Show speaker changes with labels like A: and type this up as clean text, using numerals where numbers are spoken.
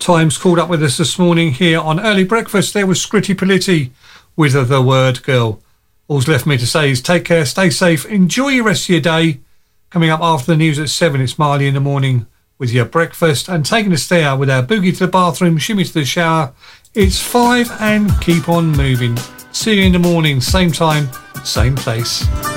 A: Times called up with us this morning here on Early Breakfast. There was Scritti Politti with The Word Girl. All's left me to say is take care, stay safe, enjoy your rest of your day. Coming up after the news at 7, it's Marley in the Morning with your breakfast, and taking us there with our boogie to the bathroom, shimmy to the shower. It's 5 and keep on moving. See you in the morning, same time, same place.